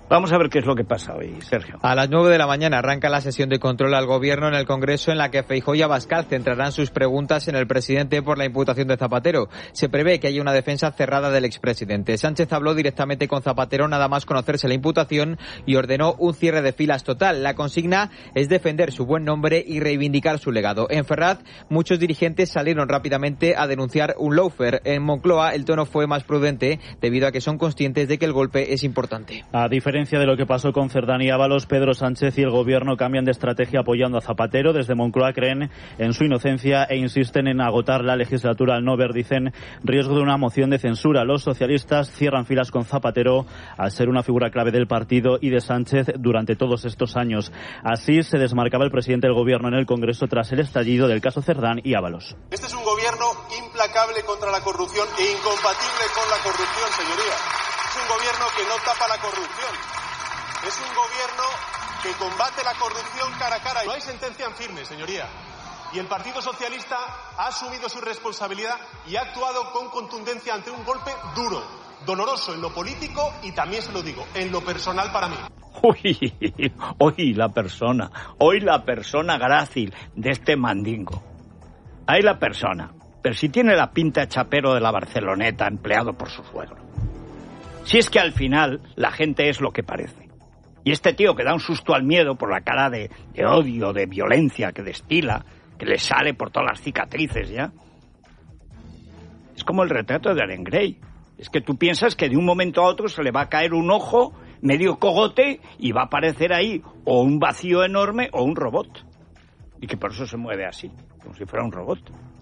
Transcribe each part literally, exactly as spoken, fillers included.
Vamos a ver qué es lo que pasa hoy, Sergio. A las nueve de la mañana arranca la sesión de control al Gobierno en el Congreso, en la que Feijóo y Abascal centrarán sus preguntas en el presidente por la imputación de Zapatero. Se prevé que haya una defensa cerrada del expresidente. Sánchez habló directamente con Zapatero nada más conocerse la imputación y ordenó un cierre de filas total. La consigna es defender su buen nombre y reivindicar su legado. En Ferraz, muchos dirigentes salieron rápidamente a denunciar un lawfare. En Moncloa, el tono fue más prudente debido a que son conscientes de que el golpe es importante. A diferencia de lo que pasó con Cerdán y Ábalos, Pedro Sánchez y el Gobierno cambian de estrategia apoyando a Zapatero. Desde Moncloa creen en su inocencia e insisten en agotar la legislatura al no ver, dicen, riesgo de una moción de censura. Los socialistas cierran filas con Zapatero al ser una figura clave del partido y de Sánchez durante todos estos años. Así se desmarcaba el presidente del Gobierno en el Congreso tras el estallido del caso Cerdán y Ábalos. Este es un gobierno implacable contra la corrupción e incompatible con la corrupción, señoría. Es un gobierno que no tapa la corrupción. Es un gobierno que combate la corrupción cara a cara. No hay sentencia en firme, señoría. Y el Partido Socialista ha asumido su responsabilidad y ha actuado con contundencia ante un golpe duro, doloroso en lo político y también, se lo digo, en lo personal para mí. Uy, hoy la persona, hoy la persona grácil de este mandingo. Ahí la persona. Pero si tiene la pinta de chapero de la Barceloneta empleado por su suegro. Si es que al final la gente es lo que parece. Y este tío que da un susto al miedo por la cara de, de odio, de violencia que destila, que le sale por todas las cicatrices ya, es como el retrato de Dorian Gray. Es que tú piensas que de un momento a otro se le va a caer un ojo, medio cogote, y va a aparecer ahí o un vacío enorme o un robot. Y que por eso se mueve así, como si fuera un robot.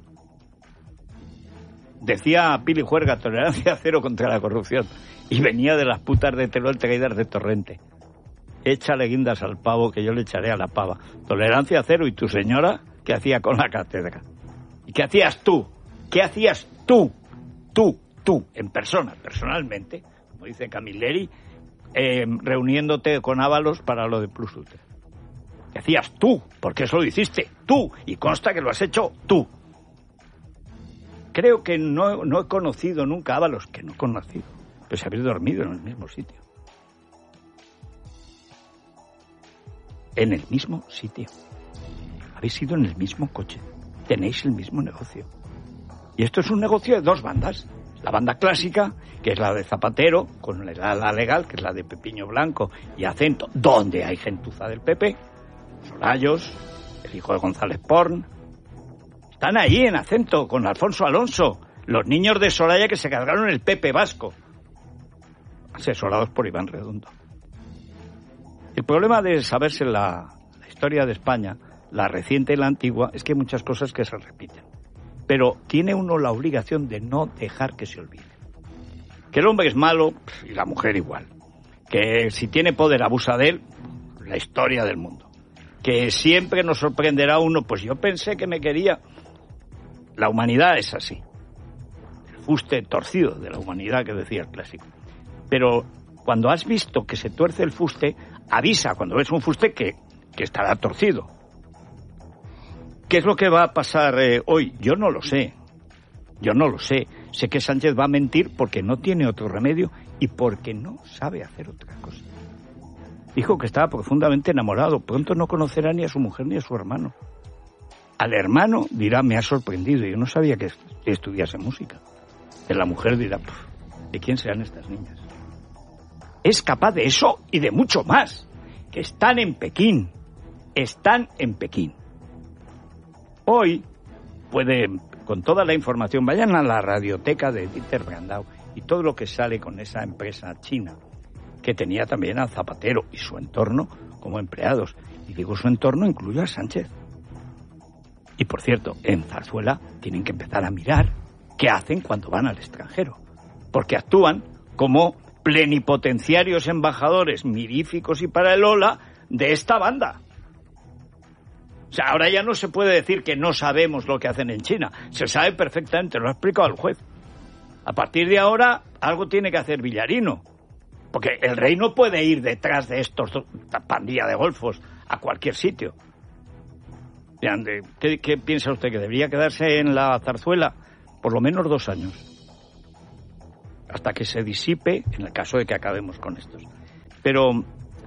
Decía Pili Juerga, tolerancia cero contra la corrupción. Y venía de las putas de Teruel traídas de Torrente. Échale guindas al pavo que yo le echaré a la pava. Tolerancia cero. ¿Y tu señora qué hacía con la cátedra? ¿Y qué hacías tú? ¿Qué hacías tú? Tú, tú, en persona, personalmente, como dice Camilleri, eh, reuniéndote con Ábalos para lo de Plus Ultra. ¿Qué hacías tú? Porque eso lo hiciste tú. Y consta que lo has hecho tú. Creo que no, no he conocido nunca a Ábalos, que no he conocido. Pues habéis dormido en el mismo sitio. En el mismo sitio. Habéis ido en el mismo coche. Tenéis el mismo negocio. Y esto es un negocio de dos bandas. La banda clásica, que es la de Zapatero, con la, la legal, que es la de Pepiño Blanco y Acento, donde hay gentuza del P P. Sorayos, el hijo de González Porn. Están ahí en Acento, con Alfonso Alonso. Los niños de Soraya que se cargaron el P P vasco. Asesorados por Iván Redondo. El problema de saberse la, la historia de España, la reciente y la antigua, es que hay muchas cosas que se repiten. Pero tiene uno la obligación de no dejar que se olvide. Que el hombre es malo y la mujer igual. Que si tiene poder abusa de él, la historia del mundo. Que siempre nos sorprenderá uno, pues yo pensé que me quería. La humanidad es así. El fuste torcido de la humanidad que decía el clásico. Pero cuando has visto que se tuerce el fuste, avisa cuando ves un fuste que, que estará torcido. ¿Qué es lo que va a pasar eh, hoy? Yo no lo sé. Yo no lo sé. Sé que Sánchez va a mentir porque no tiene otro remedio y porque no sabe hacer otra cosa. Dijo que estaba profundamente enamorado. Pronto no conocerá ni a su mujer ni a su hermano. Al hermano dirá, me ha sorprendido. Yo no sabía que estudiase música. De la mujer dirá, ¿de quién serán estas niñas? Es capaz de eso y de mucho más. Que están en Pekín. Están en Pekín. Hoy pueden, con toda la información, vayan a la radioteca de Dieter Brandau y todo lo que sale con esa empresa china, que tenía también a Zapatero y su entorno como empleados. Y digo su entorno incluye a Sánchez. Y por cierto, en Zarzuela tienen que empezar a mirar qué hacen cuando van al extranjero. Porque actúan como plenipotenciarios embajadores miríficos y para el Ola de esta banda. O sea, ahora ya no se puede decir que no sabemos lo que hacen en China. Se sabe perfectamente, lo ha explicado el juez. A partir de ahora, algo tiene que hacer Villarino. Porque el rey no puede ir detrás de estos, esta pandilla de golfos, a cualquier sitio. ¿Qué, ¿Qué piensa usted? ¿Que debería quedarse en la Zarzuela? Por lo menos dos años. Hasta que se disipe, en el caso de que acabemos con estos. Pero,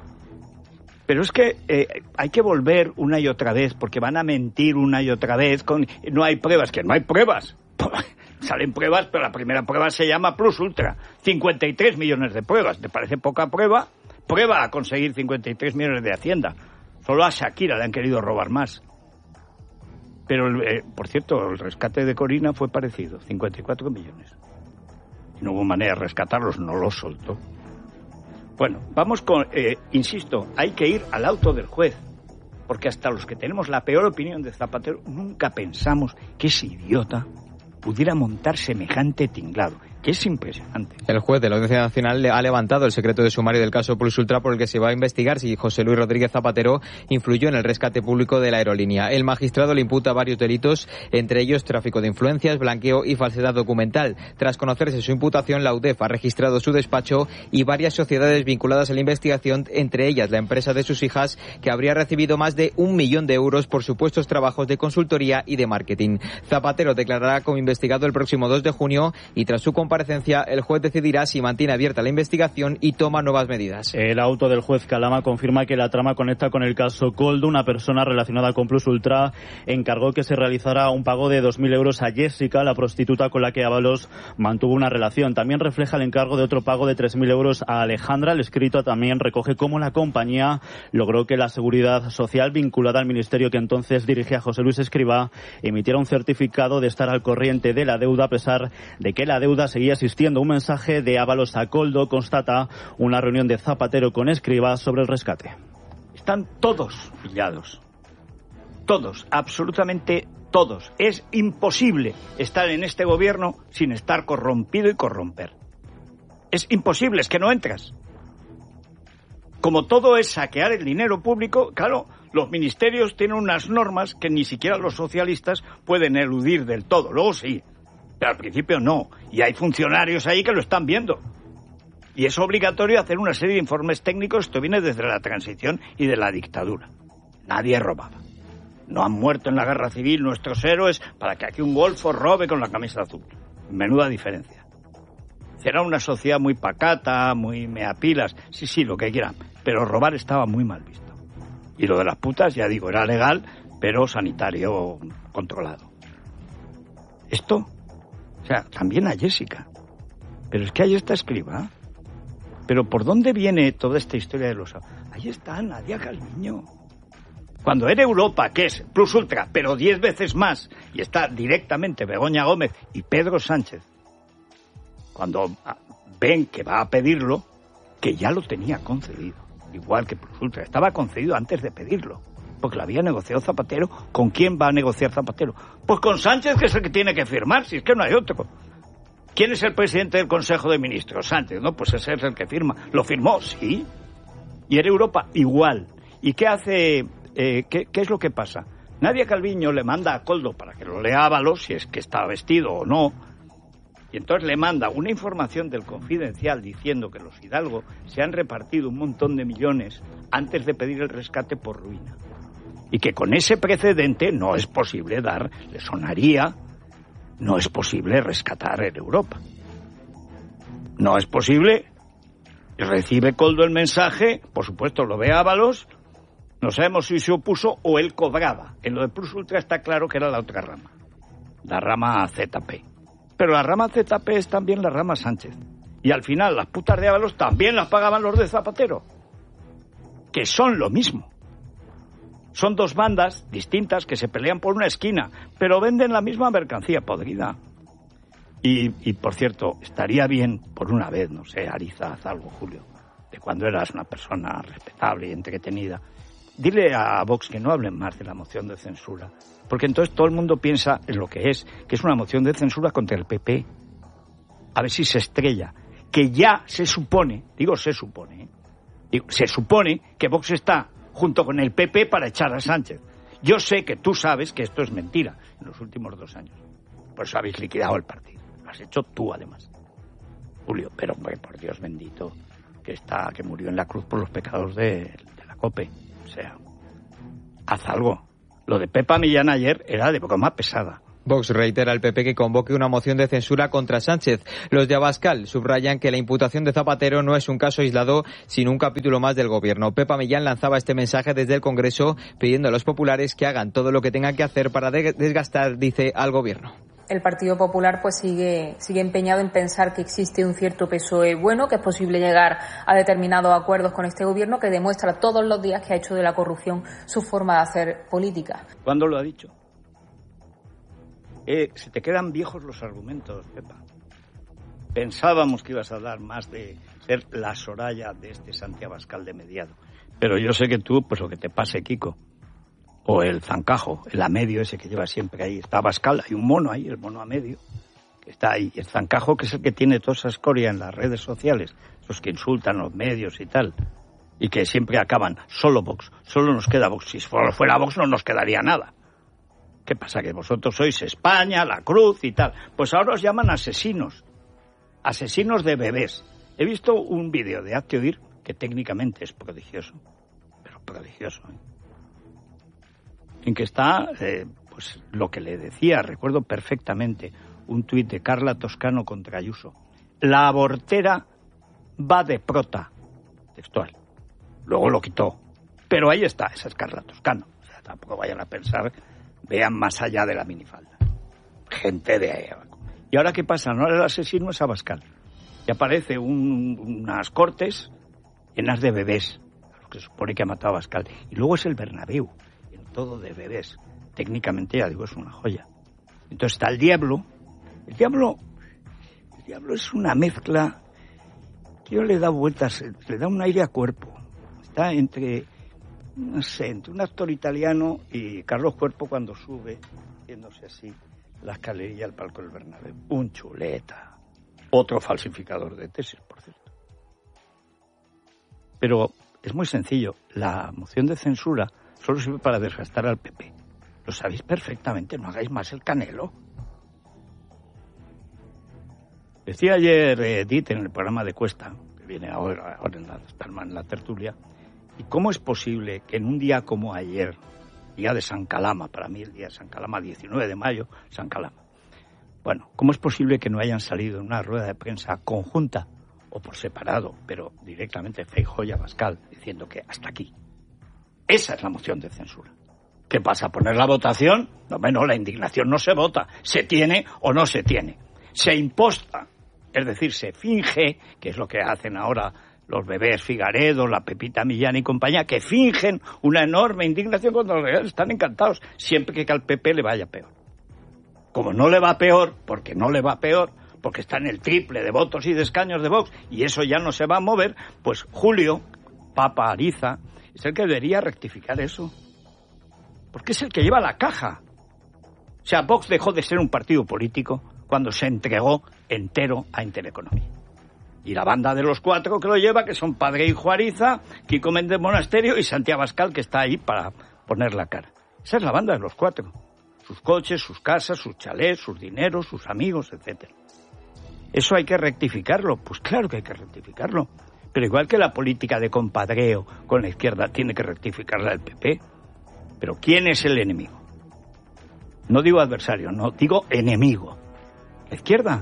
pero es que eh, hay que volver una y otra vez, porque van a mentir una y otra vez con no hay pruebas, que no hay pruebas. Salen pruebas, pero la primera prueba se llama Plus Ultra. cincuenta y tres millones de pruebas. ¿Te parece poca prueba? Prueba a conseguir cincuenta y tres millones de Hacienda. Solo a Shakira le han querido robar más. Pero, eh, por cierto, el rescate de Corina fue parecido, cincuenta y cuatro millones. Y no hubo manera de rescatarlos, no los soltó. Bueno, vamos con, eh, insisto, hay que ir al auto del juez. Porque hasta los que tenemos la peor opinión de Zapatero, nunca pensamos que ese idiota pudiera montar semejante tinglado, que es impresionante. El juez de la Audiencia Nacional ha levantado el secreto de sumario del caso Plus Ultra, por el que se va a investigar si José Luis Rodríguez Zapatero influyó en el rescate público de la aerolínea. El magistrado le imputa varios delitos, entre ellos tráfico de influencias, blanqueo y falsedad documental. Tras conocerse su imputación, la U D E F ha registrado su despacho y varias sociedades vinculadas a la investigación, entre ellas la empresa de sus hijas, que habría recibido más de un millón de euros por supuestos trabajos de consultoría y de marketing. Zapatero declarará como investigado el próximo dos de junio y tras su comparecencia el juez decidirá si mantiene abierta la investigación y toma nuevas medidas. El auto del juez Calama confirma que la trama conecta con el caso Koldo. Una persona relacionada con Plus Ultra encargó que se realizara un pago de dos mil euros a Jessica, la prostituta con la que Ábalos mantuvo una relación. También refleja el encargo de otro pago de tres mil euros a Alejandra. El escrito también recoge cómo la compañía logró que la Seguridad Social, vinculada al ministerio que entonces dirigía José Luis Escrivá, emitiera un certificado de estar al corriente de la deuda, a pesar de que la deuda seguía existiendo. Un mensaje de Ábalos a Koldo constata una reunión de Zapatero con Escrivá sobre el rescate. Están todos pillados. Todos, absolutamente todos. Es imposible estar en este gobierno sin estar corrompido y corromper. Es imposible, es que no entras. Como todo es saquear el dinero público, claro, los ministerios tienen unas normas que ni siquiera los socialistas pueden eludir del todo. Luego sí, pero al principio no. Y hay funcionarios ahí que lo están viendo. Y es obligatorio hacer una serie de informes técnicos. Esto viene desde la transición y de la dictadura. Nadie robaba. No han muerto en la guerra civil nuestros héroes para que aquí un golfo robe con la camisa azul. Menuda diferencia. Era una sociedad muy pacata, muy meapilas. Sí, sí, lo que quieran. Pero robar estaba muy mal visto. Y lo de las putas, ya digo, era legal, pero sanitario controlado. Esto, o sea, también a Jessica. Pero es que ahí está Escrivá. Pero ¿por dónde viene toda esta historia de los... Ahí está Nadia Calviño. Cuando era Europa, que es Plus Ultra, pero diez veces más, y está directamente Begoña Gómez y Pedro Sánchez, cuando ven que va a pedirlo, que ya lo tenía concedido. Igual que Plus Ultra, estaba concedido antes de pedirlo, porque lo había negociado Zapatero. ¿Con quién va a negociar Zapatero? Pues con Sánchez, que es el que tiene que firmar, si es que no hay otro. ¿Quién es el presidente del Consejo de Ministros? Sánchez, ¿no? Pues ese es el que firma. ¿Lo firmó? Sí. Y era Europa igual. ¿Y qué hace? Eh, ¿qué, ¿Qué es lo que pasa? Nadia Calviño le manda a Koldo para que lo lea Ábalos, si es que está vestido o no. Y entonces le manda una información del Confidencial diciendo que los Hidalgo se han repartido un montón de millones antes de pedir el rescate por ruina. Y que con ese precedente no es posible dar, le sonaría, no es posible rescatar en Europa. No es posible. Recibe Koldo el mensaje, por supuesto lo ve Ábalos, no sabemos si se opuso o él cobraba. En lo de Plus Ultra está claro que era la otra rama, la rama Z P. Pero la rama Z P es también la rama Sánchez. Y al final las putas de Ábalos también las pagaban los de Zapatero. Que son lo mismo. Son dos bandas distintas que se pelean por una esquina, pero venden la misma mercancía podrida. Y, y por cierto, estaría bien, por una vez, no sé, Ariza, haz algo, Julio, de cuando eras una persona respetable y entretenida, dile a Vox que no hablen más de la moción de censura. Porque entonces todo el mundo piensa en lo que es, que es una moción de censura contra el P P. A ver si se estrella. Que ya se supone, digo se supone, ¿eh? digo, se supone que Vox está junto con el P P para echar a Sánchez. Yo sé que tú sabes que esto es mentira en los últimos dos años. Por eso habéis liquidado el partido. Lo has hecho tú, además. Julio, pero hombre, por Dios bendito, que está, que murió en la cruz por los pecados de, de la COPE. O sea, haz algo. Lo de Pepa Millán ayer era de broma pesada. Vox reitera al P P que convoque una moción de censura contra Sánchez. Los de Abascal subrayan que la imputación de Zapatero no es un caso aislado, sino un capítulo más del gobierno. Pepa Millán lanzaba este mensaje desde el Congreso pidiendo a los populares que hagan todo lo que tengan que hacer para desgastar, dice, al gobierno. El Partido Popular pues sigue, sigue empeñado en pensar que existe un cierto P S O E bueno, que es posible llegar a determinados acuerdos con este gobierno que demuestra todos los días que ha hecho de la corrupción su forma de hacer política. ¿Cuándo lo ha dicho? Eh, se te quedan viejos los argumentos, Pepa. Pensábamos que ibas a dar más de ser la Soraya de este Santiago Abascal de mediado. Pero yo sé que tú, pues lo que te pase, Kiko, o el zancajo, el a medio ese que lleva siempre ahí. Está Abascal, hay un mono ahí, el mono a medio, que está ahí. El zancajo, que es el que tiene toda esa escoria en las redes sociales, esos que insultan los medios y tal, y que siempre acaban, solo Vox, solo nos queda Vox. Si fuera Vox no nos quedaría nada. ¿Qué pasa? Que vosotros sois España, la Cruz y tal. Pues ahora os llaman asesinos. Asesinos de bebés. He visto un vídeo de Hazte Oír que técnicamente es prodigioso. Pero prodigioso, ¿eh? En que está, eh, pues lo que le decía, recuerdo perfectamente, un tuit de Carla Toscano contra Ayuso. La abortera va de prota. Textual. Luego lo quitó. Pero ahí está, esa es Carla Toscano. O sea, tampoco vayan a pensar... Vean más allá de la minifalda. Gente de ahí abajo. ¿Y ahora qué pasa? No, el asesino es Abascal. Y aparece un, unas cortes llenas de bebés, a los que se supone que ha matado a Abascal. Y luego es el Bernabéu, en todo de bebés. Técnicamente, ya digo, es una joya. Entonces está el diablo. El diablo, el diablo es una mezcla que yo le da vueltas, le da un aire a cuerpo. Está entre... no sé, entre un actor italiano y Carlos Cuerpo cuando sube, viéndose así, la escalerilla al palco del Bernabéu. Un chuleta. Otro falsificador de tesis, por cierto. Pero es muy sencillo. La moción de censura solo sirve para desgastar al P P. Lo sabéis perfectamente, no hagáis más el Canelo. Decía ayer Edith en el programa de Cuesta, que viene ahora, ahora en, la, en la tertulia, ¿y cómo es posible que en un día como ayer, día de San Calama, para mí el día de San Calama, diecinueve de mayo, San Calama, bueno, cómo es posible que no hayan salido en una rueda de prensa conjunta o por separado, pero directamente Feijóo y Abascal, diciendo que hasta aquí? Esa es la moción de censura. ¿Qué pasa? ¿Poner la votación? No, bueno, la indignación no se vota, se tiene o no se tiene. Se imposta, es decir, se finge, que es lo que hacen ahora los bebés Figaredo, la Pepita Millán y compañía, que fingen una enorme indignación cuando los reales están encantados, siempre que al P P le vaya peor. Como no le va peor, porque no le va peor, porque está en el triple de votos y de escaños de Vox, y eso ya no se va a mover, pues Julio, Papa Ariza, es el que debería rectificar eso. Porque es el que lleva la caja. O sea, Vox dejó de ser un partido político cuando se entregó entero a Intereconomía. Y la banda de los cuatro que lo lleva, que son Padre Hijo Ariza, Kiko Méndez Monasterio y Santiago Abascal, que está ahí para poner la cara. Esa es la banda de los cuatro. Sus coches, sus casas, sus chalés, sus dineros, sus amigos, etcétera. ¿Eso hay que rectificarlo? Pues claro que hay que rectificarlo. Pero igual que la política de compadreo con la izquierda tiene que rectificarla el P P. Pero ¿quién es el enemigo? No digo adversario, no, digo enemigo. La izquierda.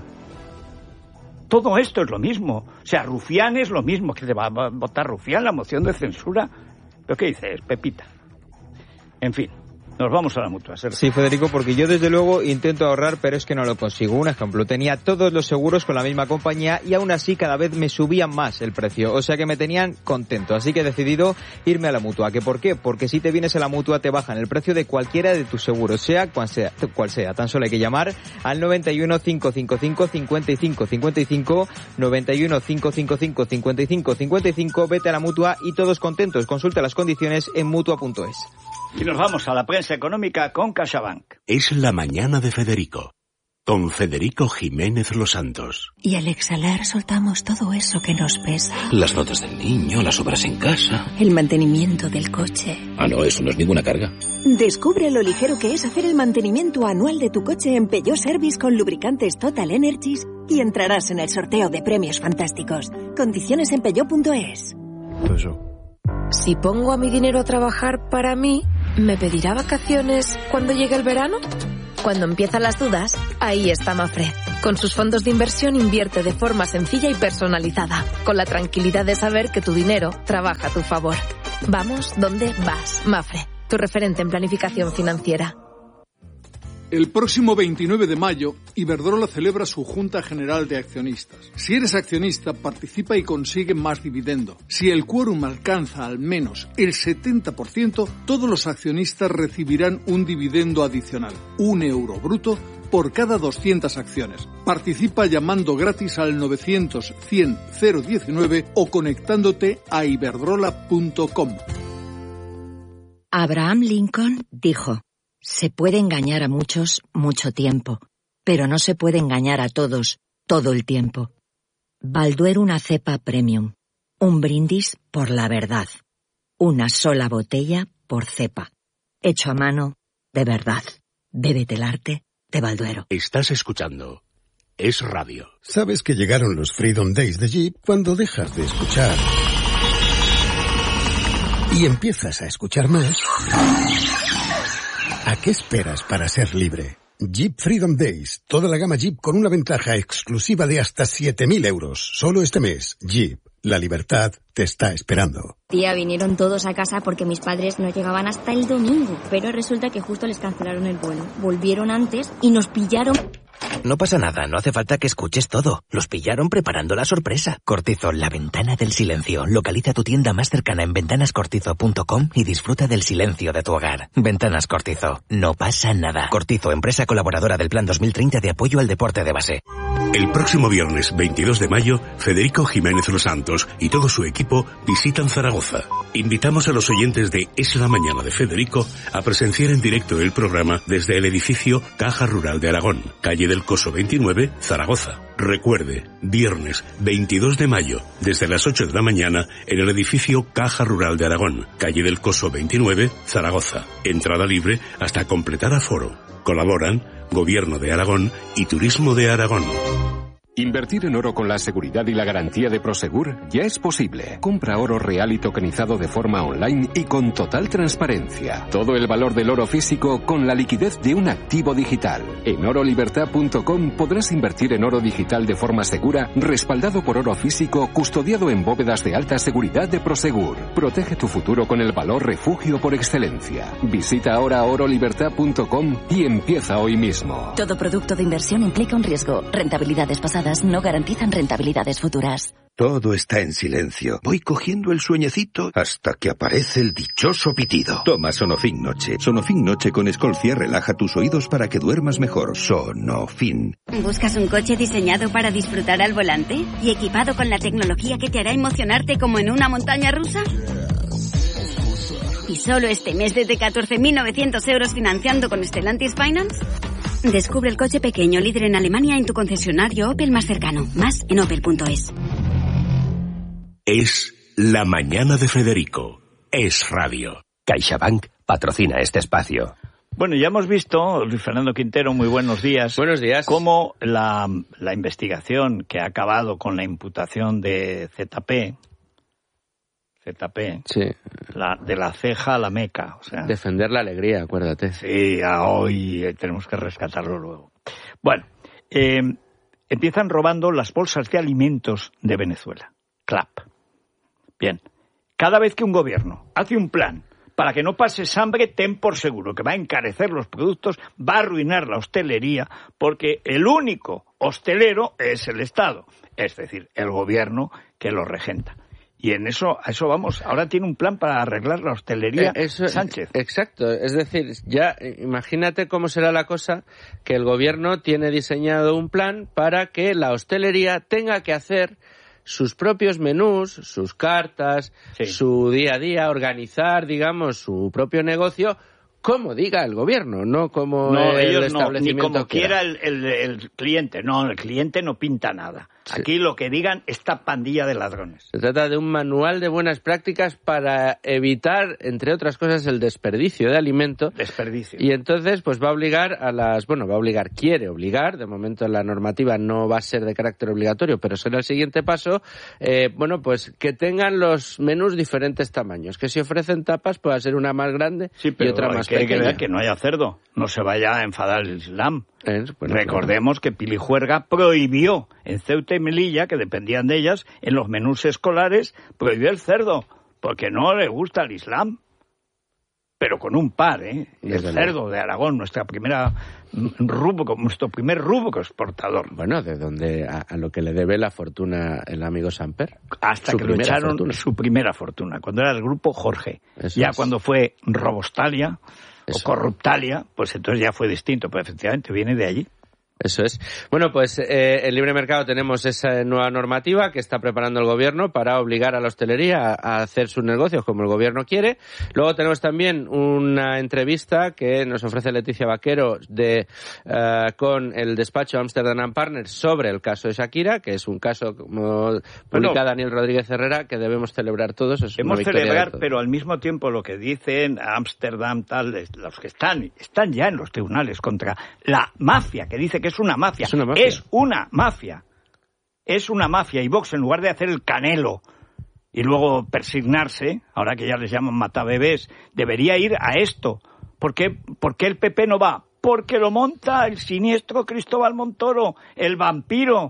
Todo esto es lo mismo. O sea, Rufián es lo mismo. ¿Que te va a votar Rufián la moción de censura? ¿Pero qué dices, Pepita? En fin, nos vamos a la Mutua. Sergio. Sí, Federico, porque yo desde luego intento ahorrar, pero es que no lo consigo. Un ejemplo, tenía todos los seguros con la misma compañía y aún así cada vez me subían más el precio. O sea que me tenían contento. Así que he decidido irme a la Mutua. ¿Que por qué? Porque si te vienes a la Mutua te bajan el precio de cualquiera de tus seguros, sea cual sea. Cual sea. Tan solo hay que llamar al noventa y uno, cinco cinco cinco, cincuenta y cinco cincuenta y cinco, noventa y uno, cinco cinco cinco, cincuenta y cinco cincuenta y cinco, vete a la Mutua y todos contentos. Consulta las condiciones en mutua punto es. Y nos vamos a la prensa económica con CaixaBank. Es la mañana de Federico, con Federico Jiménez Los Santos. Y al exhalar soltamos todo eso que nos pesa. Las notas del niño, las obras en casa. El mantenimiento del coche. Ah, no, eso no es ninguna carga. Descubre lo ligero que es hacer el mantenimiento anual de tu coche en Peugeot Service con lubricantes Total Energies y entrarás en el sorteo de premios fantásticos. Condiciones en peugeot punto es. Eso. Si pongo a mi dinero a trabajar para mí, ¿me pedirá vacaciones cuando llegue el verano? Cuando empiezan las dudas, ahí está Mafre. Con sus fondos de inversión invierte de forma sencilla y personalizada, con la tranquilidad de saber que tu dinero trabaja a tu favor. Vamos donde vas, Mafre, tu referente en planificación financiera. El próximo veintinueve de mayo, Iberdrola celebra su Junta General de Accionistas. Si eres accionista, participa y consigue más dividendo. Si el quórum alcanza al menos el setenta por ciento, todos los accionistas recibirán un dividendo adicional, un euro bruto, por cada doscientas acciones. Participa llamando gratis al novecientos cien cero diecinueve o conectándote a iberdrola punto com. Abraham Lincoln dijo: se puede engañar a muchos mucho tiempo, pero no se puede engañar a todos todo el tiempo. Balduero, una cepa premium. Un brindis por la verdad. Una sola botella por cepa. Hecho a mano, de verdad. Bébete el arte de Balduero. Estás escuchando Es Radio. Sabes que llegaron los Freedom Days de Jeep cuando dejas de escuchar y empiezas a escuchar más. ¿A qué esperas para ser libre? Jeep Freedom Days. Toda la gama Jeep con una ventaja exclusiva de hasta siete mil euros. Solo este mes. Jeep. La libertad te está esperando. Tía, vinieron todos a casa porque mis padres no llegaban hasta el domingo. Pero resulta que justo les cancelaron el vuelo. Volvieron antes y nos pillaron... No pasa nada, no hace falta que escuches todo. Los pillaron preparando la sorpresa. Cortizo, la ventana del silencio. Localiza tu tienda más cercana en ventanas cortizo punto com y disfruta del silencio de tu hogar. Ventanas Cortizo. No pasa nada. Cortizo, empresa colaboradora del Plan dos mil treinta de apoyo al deporte de base. El próximo viernes veintidós de mayo, Federico Jiménez Los Santos y todo su equipo visitan Zaragoza. Invitamos a los oyentes de Es la Mañana de Federico a presenciar en directo el programa desde el edificio Caja Rural de Aragón, calle del Coso veintinueve, Zaragoza. Recuerde, viernes veintidós de mayo, desde las ocho de la mañana, en el edificio Caja Rural de Aragón, calle del Coso veintinueve, Zaragoza. Entrada libre hasta completar aforo. Colaboran Gobierno de Aragón y Turismo de Aragón. Invertir en oro con la seguridad y la garantía de Prosegur ya es posible. Compra oro real y tokenizado de forma online y con total transparencia. Todo el valor del oro físico con la liquidez de un activo digital. En oro libertad punto com podrás invertir en oro digital de forma segura, respaldado por oro físico, custodiado en bóvedas de alta seguridad de Prosegur. Protege tu futuro con el valor refugio por excelencia. Visita ahora oro libertad punto com y empieza hoy mismo. Todo producto de inversión implica un riesgo. Rentabilidades pasadas no garantizan rentabilidades futuras. Todo está en silencio. Voy cogiendo el sueñecito hasta que aparece el dichoso pitido. Toma Sonofin Noche. Sonofin Noche con Escolcia relaja tus oídos para que duermas mejor. Sonofin. ¿Buscas un coche diseñado para disfrutar al volante y equipado con la tecnología que te hará emocionarte como en una montaña rusa? ¿Y solo este mes desde catorce mil novecientos euros financiando con Stellantis Finance? Descubre el coche pequeño líder en Alemania en tu concesionario Opel más cercano. Más en opel punto es. Es la mañana de Federico. Es Radio. CaixaBank patrocina este espacio. Bueno, ya hemos visto, Luis Fernando Quintero, muy buenos días. Buenos días. Cómo la, la investigación que ha acabado con la imputación de Z P... Z P, sí. La, de la ceja a la meca. O sea, defender la alegría, acuérdate. Sí, a hoy tenemos que rescatarlo luego. Bueno, eh, empiezan robando las bolsas de alimentos de Venezuela. Clap. Bien, cada vez que un gobierno hace un plan para que no pases hambre, ten por seguro que va a encarecer los productos, va a arruinar la hostelería, porque el único hostelero es el Estado, es decir, el gobierno que lo regenta. Y en eso, a eso vamos. Ahora tiene un plan para arreglar la hostelería, eh, eso, Sánchez. Exacto. Es decir, ya imagínate cómo será la cosa que el gobierno tiene diseñado un plan para que la hostelería tenga que hacer sus propios menús, sus cartas, sí. su día a día, organizar, digamos, su propio negocio como diga el gobierno, no como no, el ellos establecimiento no, ni como quiera el, el, el cliente. No, el cliente no pinta nada. Sí. Aquí lo que digan esta pandilla de ladrones. Se trata de un manual de buenas prácticas para evitar, entre otras cosas, el desperdicio de alimento. Desperdicio. Y entonces, pues va a obligar a las... Bueno, va a obligar, quiere obligar, de momento la normativa no va a ser de carácter obligatorio, pero será el siguiente paso, eh, bueno, pues que tengan los menús diferentes tamaños. Que si ofrecen tapas pueda ser una más grande sí, pero y otra más que pequeña. Hay que ver que no haya cerdo. No se vaya a enfadar el Islam. Es, bueno, Recordemos claro. que Pilijuerga prohibió en Ceuta y Melilla, que dependían de ellas, en los menús escolares, prohibió el cerdo, porque no le gusta el Islam. Pero con un par, ¿eh? El cerdo de Aragón, nuestra primera rubro, nuestro primer rubro exportador. Bueno, de donde a, a lo que le debe la fortuna el amigo Samper. Hasta su que lo echaron fortuna. Su primera fortuna, cuando era el grupo Jorge. Eso ya es. Cuando fue Robostalia Eso. o Corruptalia, pues entonces ya fue distinto, pero efectivamente viene de allí. Eso es. Bueno, pues eh, en libre mercado tenemos esa nueva normativa que está preparando el gobierno para obligar a la hostelería a hacer sus negocios como el gobierno quiere. Luego tenemos también una entrevista que nos ofrece Leticia Vaquero de uh, con el despacho Amsterdam and Partners sobre el caso de Shakira, que es un caso, como publica bueno, Daniel Rodríguez Herrera, que debemos celebrar todos. Es debemos celebrar, pero al mismo tiempo lo que dicen Amsterdam, tal, los que están, están ya en los tribunales contra la mafia, que dice que es una mafia. Es una mafia. Es una mafia. Es una mafia. Y Vox, en lugar de hacer el Canelo y luego persignarse, ahora que ya les llaman matabebés, debería ir a esto. ¿Por qué, ¿Por qué el P P no va? Porque lo monta el siniestro Cristóbal Montoro, el vampiro.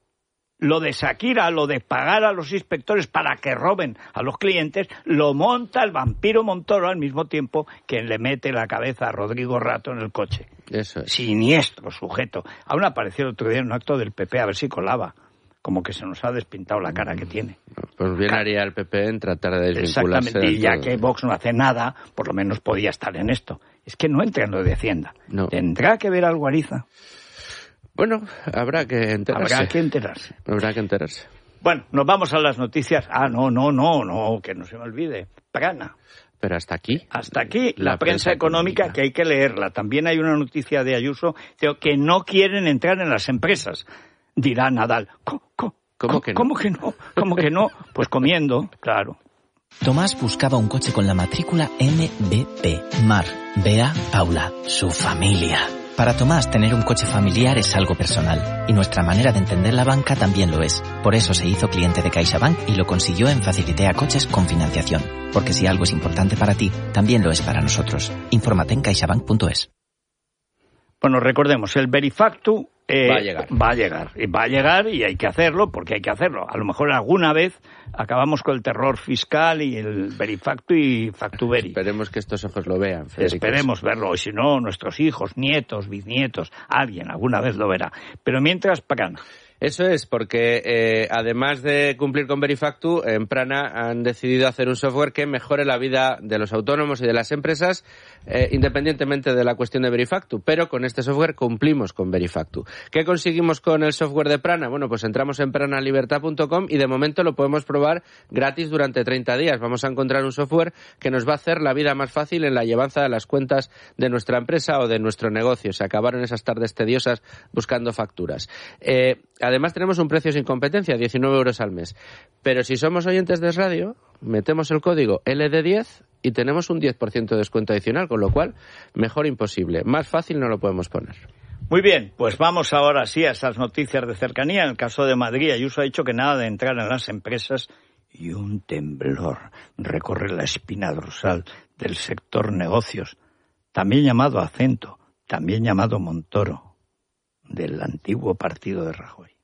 Lo de Shakira, lo de pagar a los inspectores para que roben a los clientes, lo monta el vampiro Montoro al mismo tiempo que le mete la cabeza a Rodrigo Rato en el coche. Eso es. Siniestro sujeto. Aún apareció el otro día en un acto del P P, a ver si colaba. Como que se nos ha despintado la cara que tiene. Pues bien haría el P P en tratar de desvincularse. Exactamente, y ya que Vox no hace nada, por lo menos podía estar en esto. Es que no entra en lo de Hacienda. No. Tendrá que ver algo Ariza. Bueno, habrá que enterarse. Habrá que enterarse. Habrá que enterarse. Bueno, nos vamos a las noticias. Ah, no, no, no, no, que no se me olvide. Prana. Pero hasta aquí. Hasta aquí, la, la prensa, prensa económica, económica, que hay que leerla. También hay una noticia de Ayuso que no quieren entrar en las empresas. Dirá Nadal. ¿Cómo, cómo, ¿Cómo que no? ¿Cómo que no? ¿Cómo que no? Pues comiendo, claro. Tomás buscaba un coche con la matrícula M B P. Mar, Bea, Paula, su familia. Para Tomás, tener un coche familiar es algo personal, y nuestra manera de entender la banca también lo es. Por eso se hizo cliente de CaixaBank y lo consiguió en Facilitea Coches con financiación. Porque si algo es importante para ti, también lo es para nosotros. Infórmate en caixabank punto es. Bueno, recordemos, el Verifactu eh, va a llegar. Va a llegar, y va a llegar y hay que hacerlo porque hay que hacerlo. A lo mejor alguna vez acabamos con el terror fiscal y el Verifactu y Factuveri. Esperemos que estos ojos lo vean, Federico. Esperemos verlo, y si no, nuestros hijos, nietos, bisnietos, alguien alguna vez lo verá. Pero mientras, Prana. Eso es, porque eh, además de cumplir con Verifactu, en Prana han decidido hacer un software que mejore la vida de los autónomos y de las empresas, eh, independientemente de la cuestión de Verifactu. Pero con este software cumplimos con Verifactu. ¿Qué conseguimos con el software de Prana? Bueno, pues entramos en prana libertad punto com y de momento lo podemos probar gratis durante treinta días. Vamos a encontrar un software que nos va a hacer la vida más fácil en la llevanza de las cuentas de nuestra empresa o de nuestro negocio. Se acabaron esas tardes tediosas buscando facturas. Eh, Además tenemos un precio sin competencia, diecinueve euros al mes. Pero si somos oyentes de radio, metemos el código L D diez y tenemos un diez por ciento de descuento adicional, con lo cual, mejor imposible. Más fácil no lo podemos poner. Muy bien, pues vamos ahora sí a esas noticias de cercanía. En el caso de Madrid, Ayuso ha dicho que nada de entrar en las empresas y un temblor recorre la espina dorsal del sector negocios, también llamado Acento, también llamado Montoro, del antiguo partido de Rajoy.